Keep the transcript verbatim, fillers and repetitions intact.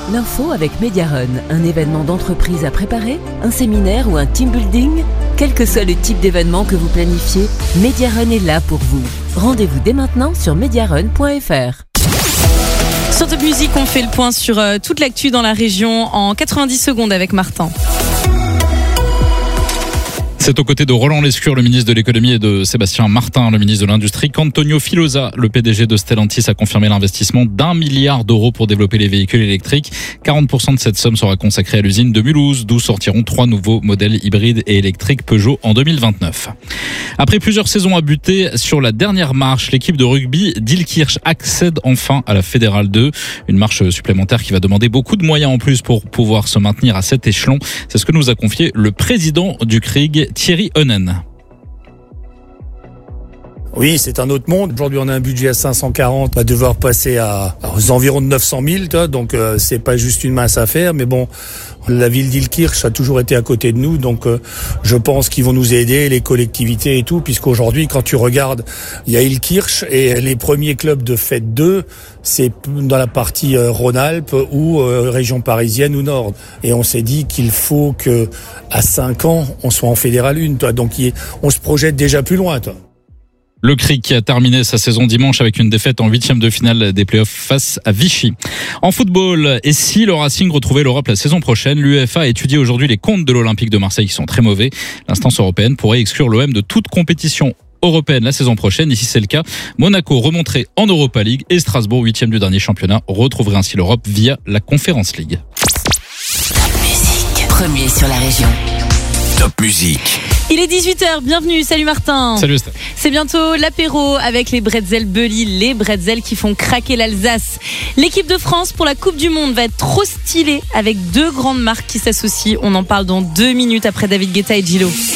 L'info avec Mediarun, un événement d'entreprise à préparer, un séminaire ou un team building. Quel que soit le type d'événement que vous planifiez, Mediarun est là pour vous. Rendez-vous dès maintenant sur mediarun point f r. Sur Top Music, on fait le point sur euh, toute l'actu dans la région en quatre-vingt-dix secondes avec Martin. C'est aux côtés de Roland Lescure, le ministre de l'économie, et de Sébastien Martin, le ministre de l'industrie, qu'Antonio Filosa, le P D G de Stellantis, a confirmé l'investissement d'un milliard d'euros pour développer les véhicules électriques. quarante pour cent de cette somme sera consacrée à l'usine de Mulhouse, d'où sortiront trois nouveaux modèles hybrides et électriques Peugeot en deux mille vingt-neuf. Après plusieurs saisons à buter sur la dernière marche, l'équipe de rugby d'Ilkirch accède enfin à la Fédérale deux. Une marche supplémentaire qui va demander beaucoup de moyens en plus pour pouvoir se maintenir à cet échelon. C'est ce que nous a confié le président du C R I G, Thierry Hoenen. Oui, c'est un autre monde. Aujourd'hui, on a un budget à cinq cent quarante, on va devoir passer à, aux environs de neuf cent mille, donc euh, c'est pas juste une mince affaire, mais bon, la ville d'Ilkirch a toujours été à côté de nous, donc euh, je pense qu'ils vont nous aider, les collectivités et tout, puisqu'aujourd'hui, quand tu regardes, il y a Ilkirch et les premiers clubs de Fête deux, c'est dans la partie euh, Rhône-Alpes ou euh, région parisienne ou Nord. Et on s'est dit qu'il faut que à cinq ans, on soit en Fédérale un, toi. Donc on se projette déjà plus loin, toi. Le C R I G qui a terminé sa saison dimanche avec une défaite en huitième de finale des playoffs face à Vichy. En football, et si le Racing retrouvait l'Europe la saison prochaine, l'UEFA a étudié aujourd'hui les comptes de l'Olympique de Marseille qui sont très mauvais. L'instance européenne pourrait exclure l'O M de toute compétition européenne la saison prochaine. Et si c'est le cas, Monaco remonterait en Europa League et Strasbourg, huitième du dernier championnat, retrouverait ainsi l'Europe via la Conference League. Top Music, premier sur la région. Top Music. Il est dix-huit heures, bienvenue, salut Martin. Salut Steph. C'est bientôt l'apéro avec les bretzels Belly, les bretzels qui font craquer l'Alsace. L'équipe de France pour la Coupe du Monde va être trop stylée avec deux grandes marques qui s'associent. On en parle dans deux minutes après David Guetta et Gillo.